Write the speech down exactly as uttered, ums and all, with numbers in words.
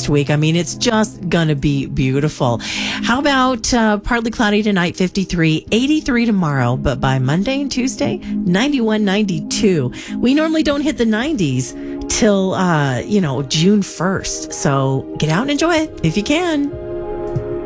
next week. I mean, it's just going to be beautiful. How about uh, partly cloudy tonight, fifty-three, eighty-three tomorrow, but by Monday and Tuesday, ninety-one, ninety-two. We normally don't hit the nineties till, uh, you know, June first. So get out and enjoy it if you can.